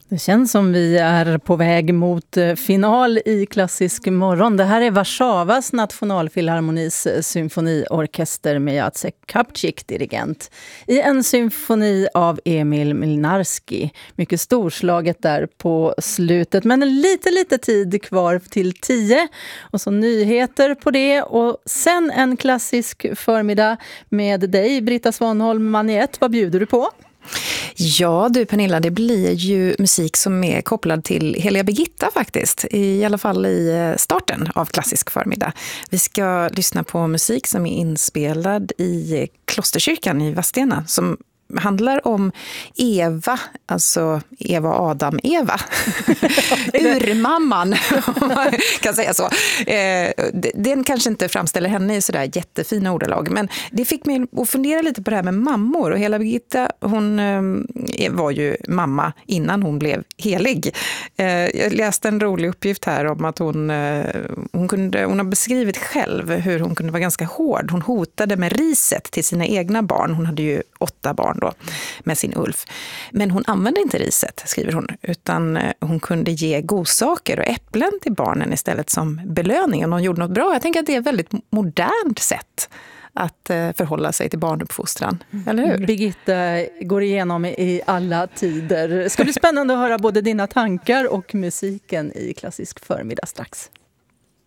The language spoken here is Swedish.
Det känns som vi är på väg mot final i Klassisk morgon. Det här är Warszawas nationalfilharmonis symfoniorkester med Jacek Kapczyk dirigent i en symfoni av Emil Młynarski. Mycket storslaget där på slutet, men lite tid kvar till 10. Och så nyheter på det och sen en klassisk förmiddag med dig, Britta Svanholm Maniet. Vad bjuder du på? Ja du Pernilla, det blir ju musik som är kopplad till Heliga Birgitta faktiskt. I alla fall i starten av Klassisk förmiddag. Vi ska lyssna på musik som är inspelad i klosterkyrkan i Vadstena som handlar om Eva, alltså Eva, Adam, Eva. Urmamman, om man kan säga så. Den kanske inte framställer henne i sådär jättefina ordalag, men det fick mig att fundera lite på det här med mammor. Och Heliga Birgitta, hon var ju mamma innan hon blev helig. Jag läste en rolig uppgift här om att hon har beskrivit själv hur hon kunde vara ganska hård. Hon hotade med riset till sina egna barn. Hon hade ju 8 barn då med sin Ulf. Men hon använde inte riset, skriver hon, utan hon kunde ge godsaker och äpplen till barnen istället som belöning om de gjorde något bra. Jag tänker att det är ett väldigt modernt sätt att förhålla sig till barnuppfostran, eller hur? Birgitta går igenom i alla tider. Det ska bli spännande att höra både dina tankar och musiken i Klassisk förmiddag strax.